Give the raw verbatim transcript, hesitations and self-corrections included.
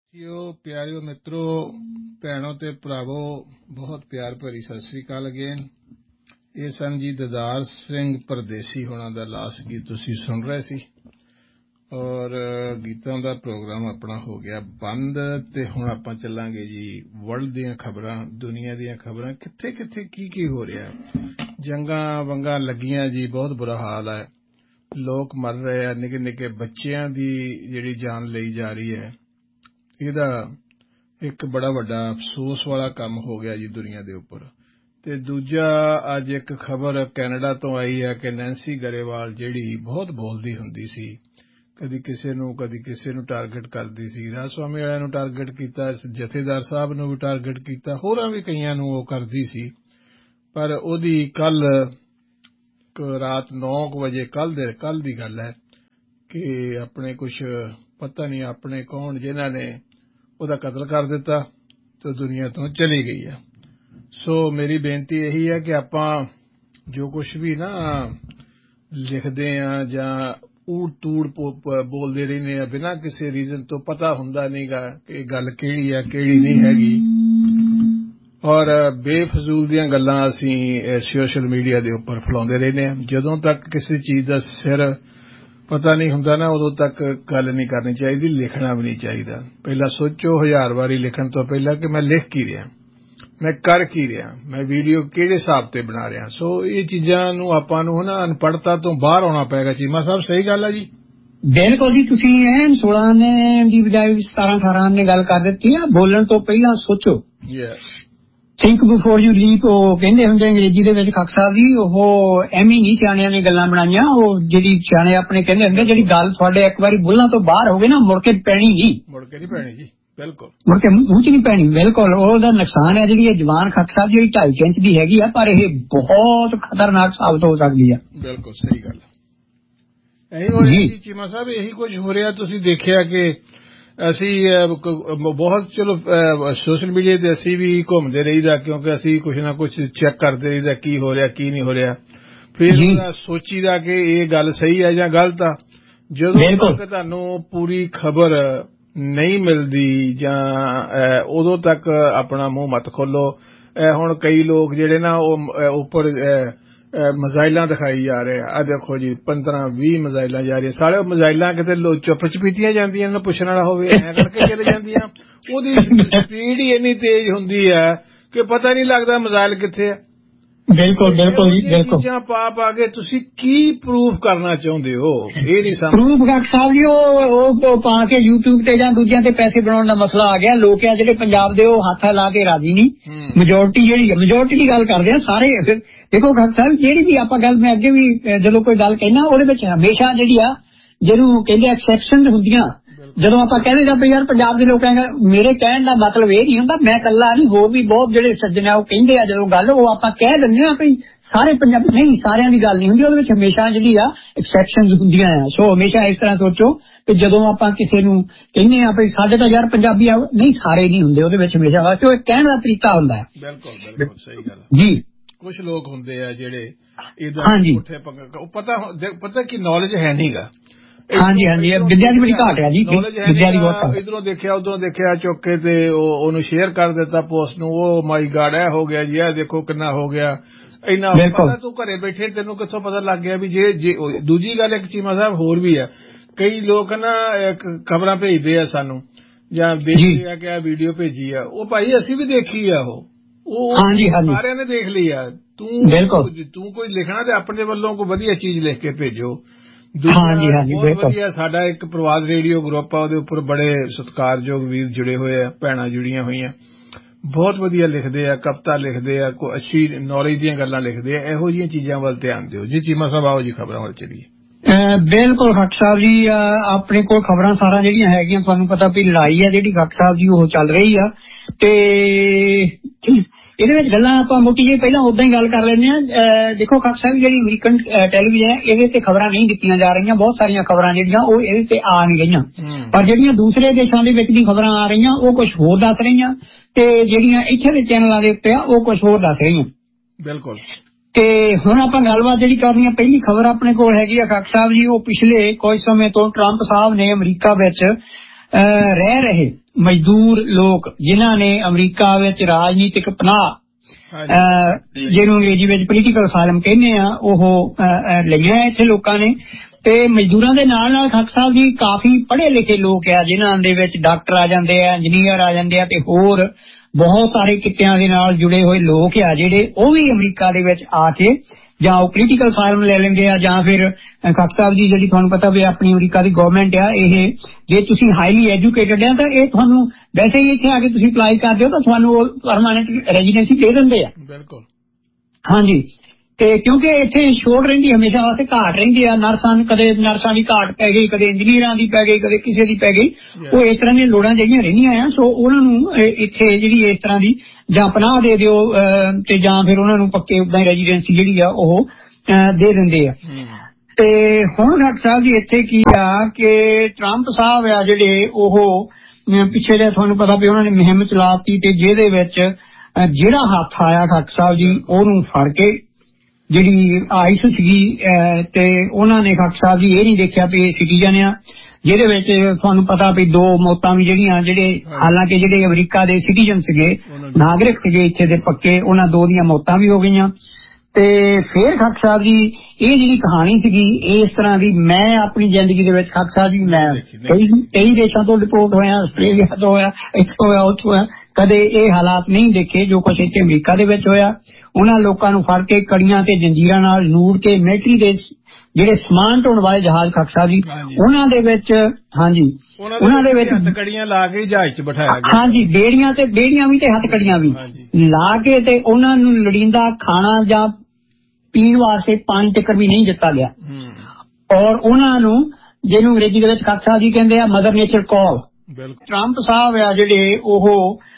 JIO ਪਿਆਰਿਓ ਮਿੱਤਰੋ ਭੈਣੋ ਤੇ ਭਰਾਵੋ ਬਹੁਤ ਪਿਆਰ ਭਰੀ ਸਤਿ ਸ੍ਰੀ ਅਕਾਲ ਅਗੇਨ। ਇਹ ਸਨ ਜੀ ਦਦਾਰ ਸਿੰਘ ਪਰਦੇਸੀ ਹੋਣਾ ਦਾ ਲਾਸਟ ਗੀਤ ਤੁਸੀਂ ਸੁਣ ਰਹੇ ਸੀ ਔਰ ਗੀਤਾਂ ਦਾ ਪ੍ਰੋਗਰਾਮ ਆਪਣਾ ਹੋ ਗਿਆ ਬੰਦ ਤੇ ਹੁਣ ਆਪਾਂ ਚੱਲਾਂਗੇ ਜੀ ਵਰਲਡ ਦੀਆਂ ਖਬਰਾਂ, ਦੁਨੀਆ ਦੀਆਂ ਖਬਰਾਂ, ਕਿੱਥੇ ਕਿੱਥੇ ਕੀ ਕੀ ਹੋ ਰਿਹਾ। ਜੰਗਾਂ ਵੰਗਾਂ ਲੱਗੀਆਂ ਜੀ, ਬਹੁਤ ਬੁਰਾ ਹਾਲ ਹੈ, ਲੋਕ ਮਰ ਰਹੇ ਆ, ਨਿੱਕੇ ਨਿੱਕੇ ਬੱਚਿਆਂ ਦੀ ਜਿਹੜੀ ਜਾਨ ਲਈ ਜਾ ਰਹੀ ਹੈ। ਇਹਦਾ ਇੱਕ ਬੜਾ ਵੱਡਾ ਅਫਸੋਸ ਵਾਲਾ ਕੰਮ ਹੋ ਗਿਆ ਜੀ ਦੁਨੀਆ ਦੇ ਉੱਪਰ। ਤੇ ਦੂਜਾ ਅੱਜ ਇੱਕ ਖਬਰ ਕੈਨੇਡਾ ਤੋਂ ਆਈ ਹੈ ਕਿ ਨੈਂਸੀ ਗਰੇਵਾਲ ਜਿਹੜੀ ਬਹੁਤ ਬੋਲਦੀ ਹੁੰਦੀ ਸੀ, ਕਦੀ ਕਿਸੇ ਨੂੰ ਕਦੀ ਕਿਸੇ ਨੂੰ ਟਾਰਗੇਟ ਕਰਦੀ ਸੀ, ਰਾਜ ਸਵਾਮੀ ਵਾਲਿਆਂ ਨੂੰ ਟਾਰਗੇਟ ਕੀਤਾ, ਜਥੇਦਾਰ ਸਾਹਿਬ ਨੂੰ ਵੀ ਟਾਰਗੇਟ ਕੀਤਾ, ਹੋਰਾਂ ਵੀ ਕਈਆਂ ਨੂੰ ਉਹ ਕਰਦੀ ਸੀ। ਪਰ ਉਹਦੀ ਕੱਲ ਰਾਤ ਨੌ ਕੁ ਵਜੇ ਕੱਲ ਦੇ ਕੱਲ ਦੀ ਗੱਲ ਹੈ ਕਿ ਆਪਣੇ ਕੁਛ ਪਤਾ ਨਹੀਂ ਆਪਣੇ ਕੌਣ ਜਿਨ੍ਹਾਂ ਨੇ ਉਹਦਾ ਕਤਲ ਕਰ ਦਿੱਤਾ ਤੇ ਦੁਨੀਆ ਤੋਂ ਚਲੀ ਗਈ ਹੈ। ਸੋ ਮੇਰੀ ਬੇਨਤੀ ਇਹੀ ਹੈ ਕਿ ਆਪਾਂ ਜੋ ਕੁਛ ਵੀ ਨਾ ਲਿਖਦੇ ਹਾਂ ਜਾਂ ਊੜ ਤੂੜ ਬੋਲਦੇ ਰਹਿੰਦੇ ਹਾਂ ਬਿਨਾਂ ਕਿਸੇ ਰੀਜ਼ਨ ਤੋਂ, ਪਤਾ ਹੁੰਦਾ ਨਹੀਂ ਗਾ ਕਿ ਗੱਲ ਕਿਹੜੀ ਹੈ ਕਿਹੜੀ ਨਹੀਂ ਹੈਗੀ। ਔਰ ਬੇਫਜ਼ੂਲ ਦੀਆਂ ਗੱਲਾਂ ਅਸੀਂ ਸੋਸ਼ਲ ਮੀਡੀਆ ਦੇ ਉੱਪਰ ਫੈਲਾਉਂਦੇ ਰਹਿੰਦੇ ਹਾਂ। ਜਦੋਂ ਤੱਕ ਕਿਸੇ ਚੀਜ਼ ਦਾ ਸਿਰ ਪਤਾ ਨਹੀਂ ਹੁੰਦਾ ਨਾ ਉਦੋਂ ਤੱਕ ਗੱਲ ਨਹੀਂ ਕਰਨੀ ਚਾਹੀਦੀ, ਲਿਖਣਾ ਵੀ ਨਹੀਂ ਚਾਹੀਦਾ। ਪਹਿਲਾਂ ਸੋਚੋ ਹਜ਼ਾਰ ਵਾਰੀ ਲਿਖਣ ਤੋਂ ਪਹਿਲਾਂ ਕਿ ਮੈਂ ਲਿਖ ਕੀ ਰਿਹਾ, ਮੈਂ ਕਰ ਕੀ ਰਿਹਾ, ਮੈਂ ਵੀਡੀਓ ਕਿਹੜੇ ਹਿਸਾਬ ਤੇ ਬਣਾ ਰਿਹਾ। ਸੋ ਇਹ ਚੀਜ਼ਾਂ ਨੂੰ ਆਪਾਂ ਨੂੰ ਨਾ ਅਨਪੜ੍ਹਤਾ ਤੋਂ ਬਾਹਰ ਆਉਣਾ ਪਏਗਾ। ਚੀਮਾ ਸਾਹਿਬ ਸਹੀ ਗੱਲ ਹੈ ਜੀ? ਬਿਲਕੁਲ ਜੀ, ਤੁਸੀਂ ਐਨ ਸੋਲਾਂ ਨੇ ਦੀ ਬਜਾਏ ਸਤਾਰਾਂ ਅਠਾਰਾਂ ਨੇ ਗੱਲ ਕਰ ਦਿੱਤੀ ਆ। ਬੋਲਣ ਤੋਂ ਪਹਿਲਾਂ ਸੋਚੋ, ਥਿੰਕ ਬਿਫੋਰ ਯੂ ਲੀਪ ਉਹ ਕਹਿੰਦੇ ਹੁੰਦੇ ਅੰਗਰੇਜ਼ੀ ਦੇ ਵਿੱਚ ਖੱਖ ਸਾਹਿਬ ਜੀ। ਉਹ ਐਵੇਂ ਨਹੀਂ ਸਿਆਣਿਆਂ ਨੇ ਗੱਲਾਂ ਬਣਾਈਆਂ, ਉਹ ਜਿਹੜੀ ਸਿਆਣੇ ਆਪਣੇ ਕਹਿੰਦੇ ਹੁੰਦੇ ਜਿਹੜੀ ਗੱਲ ਤੁਹਾਡੇ ਇੱਕ ਵਾਰੀ ਬੁੱਲਾਂ ਤੋਂ ਬਾਹਰ ਹੋਵੇ ਨਾ ਮੁੜ ਕੇ ਪੈਣੀ ਨਹੀਂ, ਮੁੜ ਕੇ ਨਹੀਂ ਪੈਣੀ ਜੀ, ਬਿਲਕੁਲ ਮੁੜ ਕੇ ਮੂੰਹ ਚ ਨਹੀਂ ਪੈਣੀ। ਬਿਲਕੁਲ ਉਹਦਾ ਨੁਕਸਾਨ ਹੈ। ਜਿਹੜੀ ਇਹ ਜਵਾਨ ਖੱਖ ਸਾਹਿਬ ਜਿਹੜੀ ਢਾਈ ਇੰਚ ਦੀ ਹੈਗੀ ਆ, ਪਰ ਇਹ ਬਹੁਤ ਖਤਰਨਾਕ ਸਾਬਤ ਹੋ ਸਕਦੀ ਆ। ਬਿਲਕੁਲ ਸਹੀ ਗੱਲ ਇਹੀ ਹੋ ਰਿਹਾ ਜੀ ਚੀਮਾ ਸਾਹਿਬ, ਇਹੀ ਕੁਝ ਹੋ ਰਿਹਾ। ਤੁਸੀਂ ਦੇਖਿਆ ਕਿ ਅਸੀਂ ਬਹੁਤ ਚਲੋ ਸੋਸ਼ਲ ਮੀਡੀਆ ਤੇ ਅਸੀਂ ਵੀ ਘੁੰਮਦੇ ਰਹੀਦਾ ਕਿਉਂਕਿ ਅਸੀਂ ਕੁਛ ਨਾ ਕੁਛ ਚੈੱਕ ਕਰਦੇ ਰਹੀਦਾ ਕੀ ਹੋ ਰਿਹਾ ਕੀ ਨਹੀਂ ਹੋ ਰਿਹਾ। ਫਿਰ ਸੋਚੀਦਾ ਕਿ ਇਹ ਗੱਲ ਸਹੀ ਹੈ ਜਾਂ ਗਲਤ ਆ। ਜਦੋਂ ਤੱਕ ਤੁਹਾਨੂੰ ਪੂਰੀ ਖਬਰ ਨਹੀਂ ਮਿਲਦੀ ਜਾਂ ਉਦੋਂ ਤੱਕ ਆਪਣਾ ਮੂੰਹ ਮਤ ਖੋਲੋ। ਹੁਣ ਕਈ ਲੋਕ ਜਿਹੜੇ ਨਾ ਉਹ ਉੱਪਰ ਮਜ਼ਾਇਲਾਂ ਦਿਖਾਈ ਜਾ ਰਹੇ ਆ, ਦੇਖੋ ਜੀ ਪੰਦਰਾਂ ਵੀਹ ਮਜ਼ਾਇਲਾਂ ਜਾ ਰਹੀਆਂ। ਸਾਲੇ ਮਜ਼ਾਇਲਾਂ ਕਿਤੇ ਚੁੱਪ ਚਪੀਤੀਆਂ ਜਾਂਦੀਆਂ, ਇਹਨਾਂ ਪੁੱਛਣ ਵਾਲਾ ਹੋਵੇ ਐ ਕਰਕੇ ਚਲੇ ਜਾਂਦੀਆਂ। ਉਹਦੀ ਸਪੀਡ ਹੀ ਇੰਨੀ ਤੇਜ਼ ਹੁੰਦੀ ਹੈ ਕਿ ਪਤਾ ਨਹੀਂ ਲੱਗਦਾ ਮਜ਼ਾਇਲ ਕਿੱਥੇ ਹੈ। ਬਿਲਕੁਲ ਬਿਲਕੁਲ ਜੀ, ਬਿਲਕੁਲ ਚੀਜ਼ਾਂ ਪਾ ਪਾ ਕੇ ਤੁਸੀਂ ਕੀ ਪ੍ਰੂਫ ਕਰਨਾ ਚਾਹੁੰਦੇ ਹੋ? ਇਹ ਨਹੀਂ ਸਮਝ ਪ੍ਰੂਫ ਡਾਕਟਰ ਸਾਹਿਬ ਜੀ ਉਹ ਪਾ ਕੇ ਯੂਟਿਊਬ ਤੇ ਜਾਂ ਦੂਜਿਆਂ ਤੇ ਪੈਸੇ ਬਣਾਉਣ ਦਾ ਮਸਲਾ ਆ ਗਿਆ। ਲੋਕ ਆ ਜਿਹੜੇ ਪੰਜਾਬ ਦੇ ਉਹ ਹੱਥ ਲਾ ਕੇ ਰਾਜੀ ਨਹੀਂ। ਮੈਜੋਰਟੀ ਜਿਹੜੀ ਮੈਜੋਰਟੀ ਦੀ ਗੱਲ ਕਰਦੇ ਆ ਸਾਰੇ। ਦੇਖੋ ਡਾਕਟਰ ਸਾਹਿਬ ਜਿਹੜੀ ਵੀ ਆਪਾਂ ਗੱਲ, ਮੈਂ ਅੱਗੇ ਵੀ ਜਦੋਂ ਕੋਈ ਗੱਲ ਕਹਿਣਾ ਉਹਦੇ ਵਿੱਚ ਹਮੇਸ਼ਾ ਜਿਹੜੀ ਆ ਜਿਹਨੂੰ ਕਹਿੰਦੇ ਐਕਸੈਪਸ਼ਨ ਹੁੰਦੀਆਂ। ਜਦੋਂ ਆਪਾਂ ਕਹਿੰਦੇ ਜਾਂ ਯਾਰ ਪੰਜਾਬ ਦੇ ਲੋਕ ਕਹਿੰਦੇ, ਮੇਰੇ ਕਹਿਣ ਦਾ ਮਤਲਬ ਇਹ ਨਹੀਂ ਹੁੰਦਾ ਮੈਂ ਇਕੱਲਾ ਨਹੀਂ, ਹੋਰ ਵੀ ਬਹੁਤ ਜਿਹੜੇ ਸੱਜਣ ਆ ਉਹ ਕਹਿੰਦੇ ਆ ਜਦੋਂ ਗੱਲ ਉਹ ਆਪਾਂ ਕਹਿ ਦਿੰਦੇ ਆ ਵੀ ਸਾਰੇ ਪੰਜਾਬੀ ਨਹੀਂ, ਸਾਰਿਆਂ ਦੀ ਗੱਲ ਨਹੀਂ ਹੁੰਦੀ। ਉਹਦੇ ਵਿੱਚ ਹਮੇਸ਼ਾ ਜਿਹੜੀ ਆ ਐਕਸੈਪਸ਼ਨ ਹੁੰਦੀਆਂ ਆ। ਸੋ ਹਮੇਸ਼ਾ ਇਸ ਤਰ੍ਹਾਂ ਸੋਚੋ ਕਿ ਜਦੋਂ ਆਪਾਂ ਕਿਸੇ ਨੂੰ ਕਹਿੰਦੇ ਆ ਵੀ ਸਾਡੇ ਤਾਂ ਯਾਰ ਪੰਜਾਬੀ ਆ, ਨਹੀਂ ਸਾਰੇ ਨਹੀਂ ਹੁੰਦੇ, ਉਹਦੇ ਵਿੱਚ ਹਮੇਸ਼ਾ ਵਾਸਤੇ ਉਹ ਕਹਿਣ ਦਾ ਤਰੀਕਾ ਹੁੰਦਾ ਹੈ। ਬਿਲਕੁਲ ਬਿਲਕੁਲ ਸਹੀ ਗੱਲ ਜੀ। ਕੁਛ ਲੋਕ ਹੁੰਦੇ ਆ ਜਿਹੜੇ ਇਹਦਾ ਪੁੱਠੇ ਪਤਾ ਪਤਾ ਕੀ ਨੌਲੇਜ ਹੈ ਨੀ ਗਾ। ਹਾਂਜੀ ਹਾਂਜੀ, ਵਿਦਿਆ ਦੀ ਬੜੀ ਘਾਟ ਹੈ ਜੀ, ਵਿਦਿਆ ਦੀ ਬਹੁਤ। ਇਧਰੋਂ ਦੇਖਿਆ ਉਧਰੋਂ ਦੇਖਿਆ ਚੁੱਕ ਕੇ ਤੇ ਉਹਨੂੰ ਸ਼ੇਅਰ ਕਰ ਦਿੱਤਾ ਪੋਸਟ ਨੂੰ। ਉਹ ਮਾਈ ਗਾਡ ਇਹ ਹੋ ਗਿਆ ਜੀ, ਇਹ ਦੇਖੋ ਕਿੰਨਾ ਹੋ ਗਿਆ, ਇੰਨਾ ਪਤਾ। ਤੂੰ ਘਰੇ ਬੈਠੇ ਤੈਨੂੰ ਕਿੱਥੋਂ ਪਤਾ ਲੱਗ ਗਿਆ ਵੀ ਜੇ। ਦੂਜੀ ਗੱਲ ਇੱਕ ਚੀਮਾ ਸਾਹਿਬ ਹੋਰ ਵੀ ਆ, ਕਈ ਲੋਕ ਨਾ ਖਬਰਾਂ ਭੇਜਦੇ ਆ ਸਾਨੂੰ ਜਾਂ ਦੇਖਦੇ ਆ ਕਿ ਆ ਵੀਡੀਓ ਭੇਜੀ ਆ, ਉਹ ਭਾਈ ਅਸੀਂ ਵੀ ਦੇਖੀ ਆ, ਉਹ ਸਾਰਿਆਂ ਨੇ ਦੇਖ ਲਈ ਆ। ਤੂੰ ਤੂੰ ਕੋਈ ਲਿਖਣਾ ਤੇ ਆਪਣੇ ਵੱਲੋਂ ਕੋਈ ਵਧੀਆ ਚੀਜ਼ ਲਿਖ ਕੇ ਭੇਜੋ। ਬਹੁਤ ਵਧੀਆ ਸਾਡਾ ਇੱਕ ਪ੍ਰਵਾਦ ਰੇਡੀਓ ਗਰੁੱਪ ਆ, ਉਹਦੇ ਉੱਪਰ ਬੜੇ ਸਤਿਕਾਰਯੋਗ ਵੀਰ ਜੁੜੇ ਹੋਏ ਆ, ਭੈਣਾਂ ਜੁੜੀਆਂ ਹੋਈਆਂ, ਬਹੁਤ ਵਧੀਆ ਲਿਖਦੇ ਆ, ਕਵਿਤਾ ਲਿਖਦੇ ਆ, ਕੋਈ ਅੱਛੀ ਨੌਲੇਜ ਦੀਆਂ ਗੱਲਾਂ ਲਿਖਦੇ ਆ। ਇਹੋ ਜਿਹੀਆਂ ਚੀਜ਼ਾਂ ਵੱਲ ਧਿਆਨ ਦਿਓ ਜੀ। ਚੀਮਾ ਸਾਹਿਬ ਆਓ ਜੀ ਖਬਰਾਂ ਵੱਲ ਚੱਲੀਏ। ਬਿਲਕੁਲ ਖੱਖ ਸਾਹਿਬ ਜੀ, ਆਪਣੇ ਕੋਲ ਖਬਰਾਂ ਸਾਰਾ ਜਿਹੜੀਆਂ ਹੈਗੀਆਂ ਤੁਹਾਨੂੰ ਪਤਾ ਵੀ ਲੜਾਈ ਆ ਜਿਹੜੀ ਖੱਖ ਸਾਹਿਬ ਜੀ ਉਹ ਚੱਲ ਰਹੀ ਆ ਤੇ ਇਹਦੇ ਵਿੱਚ ਗੱਲਾਂ ਆਪਾਂ ਮੋਟੀ ਜਿਹੀ ਪਹਿਲਾਂ ਉਦਾਂ ਹੀ ਗੱਲ ਕਰ ਲੈਂਦੇ ਹਾਂ। ਦੇਖੋ ਖੱਖ ਸਾਹਿਬ ਜਿਹੜੀ ਅਮਰੀਕਨ ਟੈਲੀਵਿਜ਼ਨ ਹੈ ਇਹਦੇ ਤੇ ਖਬਰਾਂ ਨਹੀਂ ਦਿੱਤੀਆਂ ਜਾ ਰਹੀਆਂ। ਬਹੁਤ ਸਾਰੀਆਂ ਖਬਰਾਂ ਜਿਹੜੀਆਂ ਉਹ ਇਹਦੇ ਤੇ ਆ ਨਹੀਂ ਰਹੀਆਂ, ਪਰ ਜਿਹੜੀਆਂ ਦੂਸਰੇ ਦੇਸ਼ਾਂ ਦੇ ਵਿੱਚ ਦੀ ਖਬਰਾਂ ਆ ਰਹੀਆਂ ਉਹ ਕੁਝ ਹੋਰ ਦੱਸ ਰਹੀਆਂ ਤੇ ਜਿਹੜੀਆਂ ਇੱਥੇ ਦੇ ਚੈਨਲਾਂ ਦੇ ਉੱਤੇ ਆ ਉਹ ਕੁਝ ਹੋਰ ਦੱਸ ਰਹੀਆਂ। ਬਿਲਕੁਲ। ਤੇ ਹੁਣ ਆਪਾਂ ਗੱਲਬਾਤ ਜਿਹੜੀ ਕਰਨੀ ਆ, ਪਹਿਲੀ ਖਬਰ ਆਪਣੇ ਕੋਲ ਹੈਗੀ ਆ ਖੱਖ ਸਾਹਿਬ ਜੀ, ਉਹ ਪਿਛਲੇ ਕੁਝ ਸਮੇਂ ਤੋਂ ਟਰੰਪ ਸਾਹਿਬ ਨੇ ਅਮਰੀਕਾ ਵਿੱਚ ਰਹਿ ਰਹੇ ਮਜ਼ਦੂਰ ਲੋਕ ਜਿਨ੍ਹਾਂ ਨੇ ਅਮਰੀਕਾ ਵਿੱਚ ਰਾਜਨੀਤਿਕ ਪਨਾਹ ਜਿਹਨੂੰ ਅੰਗਰੇਜ਼ੀ ਵਿੱਚ ਪੋਲੀਟੀਕਲ ਅਸਾਈਲਮ ਕਹਿੰਦੇ ਆ ਉਹ ਲਈਆਂ ਇੱਥੇ ਲੋਕਾਂ ਨੇ। ਤੇ ਮਜ਼ਦੂਰਾਂ ਦੇ ਨਾਲ ਨਾਲ ਖਾਕ ਸਾਹਿਬ ਜੀ ਕਾਫੀ ਪੜ੍ਹੇ ਲਿਖੇ ਲੋਕ ਆ ਜਿਨ੍ਹਾਂ ਦੇ ਵਿੱਚ ਡਾਕਟਰ ਆ ਜਾਂਦੇ ਆ, ਇੰਜੀਨੀਅਰ ਆ ਜਾਂਦੇ ਆ ਤੇ ਹੋਰ ਬਹੁਤ ਸਾਰੇ ਕਿੱਤਿਆਂ ਦੇ ਨਾਲ ਜੁੜੇ ਹੋਏ ਲੋਕ ਆ ਜਿਹੜੇ ਉਹ ਵੀ ਅਮਰੀਕਾ ਦੇ ਵਿੱਚ ਆ ਕੇ ਜਾਂ ਉਹ ਪੋਲੀਟੀਕਲ ਅਸਾਈਲਮ ਲੈ ਲੈਂਦੇ ਆ ਜਾਂ ਫਿਰ ਖਾਕ ਸਾਹਿਬ ਜੀ ਜਿਹੜੀ ਤੁਹਾਨੂੰ ਪਤਾ ਵੀ ਆਪਣੀ ਅਮਰੀਕਾ ਦੀ ਗਵਰਨਮੈਂਟ ਆ ਇਹ ਜੇ ਤੁਸੀਂ ਹਾਈਲੀ ਐਜੂਕੇਟਡ ਆ ਤਾਂ ਇਹ ਤੁਹਾਨੂੰ ਵੈਸੇ ਹੀ ਇੱਥੇ ਆ ਕੇ ਤੁਸੀਂ ਅਪਲਾਈ ਕਰਦੇ ਹੋ ਤਾਂ ਤੁਹਾਨੂੰ ਉਹ ਪਰਮਾਨੈਂਟ ਰੈਜ਼ੀਡੈਂਸੀ ਦੇ ਦਿੰਦੇ ਆ। ਬਿਲਕੁਲ ਹਾਂਜੀ। ਤੇ ਕਿਉਂਕਿ ਇੱਥੇ ਛੋਟ ਰਹਿੰਦੀ ਹਮੇਸ਼ਾ ਵਾਸਤੇ ਘਾਟ ਰਹਿੰਦੀ ਆ ਨਰਸਾਂ ਕਦੇ ਨਰਸਾਂ ਦੀ ਘਾਟ ਪੈ ਗਈ, ਕਦੇ ਇੰਜੀਨੀਅਰਾਂ ਦੀ ਪੈ ਗਈ, ਕਦੇ ਕਿਸੇ ਦੀ ਪੈ ਗਈ। ਉਹ ਇਸ ਤਰ੍ਹਾਂ ਦੀਆਂ ਲੋੜਾਂ ਜਿਹੜੀਆਂ ਰਹਿੰਦੀਆਂ ਆ ਸੋ ਉਹਨਾਂ ਨੂੰ ਇੱਥੇ ਜਿਹੜੀ ਇਸ ਤਰ੍ਹਾਂ ਦੀ ਜਾਂ ਪਨਾਹ ਦੇ ਦਿਓ ਤੇ ਜਾਂ ਫਿਰ ਉਹਨਾਂ ਨੂੰ ਪੱਕੇ ਉਦਾਂ ਹੀ ਰੈਜ਼ੀਡੈਂਸੀ ਜਿਹੜੀ ਆ ਉਹ ਦੇ ਦਿੰਦੇ ਆ। ਤੇ ਹੁਣ ਡਾਕਟਰ ਸਾਹਿਬ ਜੀ ਇੱਥੇ ਕੀ ਆ ਕਿ ਟਰੰਪ ਸਾਹਿਬ ਆ ਜਿਹੜੇ ਉਹ ਪਿੱਛੇ ਜਿਹੇ ਤੁਹਾਨੂੰ ਪਤਾ ਵੀ ਉਹਨਾਂ ਨੇ ਮੁਹਿੰਮ ਚਲਾਤੀ ਤੇ ਜਿਹਦੇ ਵਿੱਚ ਜਿਹੜਾ ਹੱਥ ਆਇਆ ਡਾਕਟਰ ਸਾਹਿਬ ਜੀ ਉਹਨੂੰ ਫੜ ਕੇ ਜਿਹੜੀ ਆਈਸ ਸੀਗੀ ਤੇ ਉਹਨਾਂ ਨੇ ਡਾਕਟਰ ਸਾਹਿਬ ਜੀ ਇਹ ਨਹੀਂ ਦੇਖਿਆ ਵੀ ਇਹ ਸਿਟੀਜ਼ਨ ਆ ਜਿਹਦੇ ਵਿੱਚ ਤੁਹਾਨੂੰ ਪਤਾ ਵੀ ਦੋ ਮੌਤਾਂ ਵੀ ਜਿਹੜੀਆਂ ਜਿਹੜੇ ਹਾਲਾਂਕਿ ਜਿਹੜੇ ਅਮਰੀਕਾ ਦੇ ਸਿਟੀਜ਼ਨ ਸੀਗੇ ਨਾਗਰਿਕ ਸੀਗੇ ਇੱਥੇ ਦੇ ਪੱਕੇ ਉਹਨਾਂ ਦੋ ਦੀਆਂ ਮੌਤਾਂ ਵੀ ਹੋ ਗਈਆਂ। ਤੇ ਫੇਰ ਖਾਕ ਸਾਹਿਬ ਜੀ ਇਹ ਜਿਹੜੀ ਕਹਾਣੀ ਸੀਗੀ ਇਸ ਤਰ੍ਹਾਂ ਦੀ ਮੈਂ ਆਪਣੀ ਜ਼ਿੰਦਗੀ ਦੇ ਵਿੱਚ ਖਾਕ ਸਾਹਿਬ ਜੀ ਮੈਂ ਕਈ ਕਈ ਦੇਸ਼ਾਂ ਤੋਂ ਰਿਪੋਰਟ ਹੋਇਆ, ਆਸਟ੍ਰੇਲੀਆ ਤੋਂ ਹੋਇਆ, ਇੱਥੋਂ ਹੋਇਆ, ਉੱਥੋਂ ਹੋਇਆ, ਕਦੇ ਇਹ ਹਾਲਾਤ ਨਹੀਂ ਦੇਖੇ ਜੋ ਕੁਛ ਇੱਥੇ ਅਮਰੀਕਾ ਦੇ ਵਿੱਚ ਹੋਇਆ। ਉਹਨਾਂ ਲੋਕਾਂ ਨੂੰ ਫੜ ਕੇ ਕੜੀਆਂ ਤੇ ਜੰਜੀਰਾਂ ਨਾਲ ਨੂੜ ਕੇ ਮਿਲਟਰੀ ਦੇ ਜਿਹੜੇ ਸਮਾਨ ਢੋਣ ਵਾਲੇ ਜਹਾਜ਼ ਖਾਕ ਸਾਹਿਬ ਜੀ ਉਹਨਾਂ ਦੇ ਵਿੱਚ ਹਾਂਜੀ ਉਹਨਾਂ ਦੇ ਵਿੱਚ ਹੱਥਕੜੀਆਂ ਲਾ ਕੇ ਜਹਾਜ਼ 'ਚ ਬਿਠਾਇਆ ਗਿਆ। ਹਾਂਜੀ ਬੇੜੀਆਂ ਤੇ ਬੇੜੀਆਂ ਵੀ ਤੇ ਹੱਥਕੜੀਆਂ ਵੀ ਲਾ ਕੇ ਤੇ ਉਹਨਾਂ ਨੂੰ ਲੋੜੀਂਦਾ ਖਾਣਾ ਜਾਂ ਪੀਣ ਵਾਸਤੇ ਪਾਣੀ ਤੱਕ ਵੀ ਨਹੀਂ ਦਿੱਤਾ ਗਿਆ ਔਰ ਉਹਨਾਂ ਨੂੰ ਜਿਹਨੂੰ ਅੰਗਰੇਜ਼ੀ ਦੇ ਵਿੱਚ ਖਾਕ ਸਾਹਿਬ ਜੀ ਕਹਿੰਦੇ ਆ ਮਦਰ ਨੇਚਰ ਕਾਲ। ਟਰੰਪ ਸਾਹਿਬ ਆ ਜਿਹੜੇ ਉਹ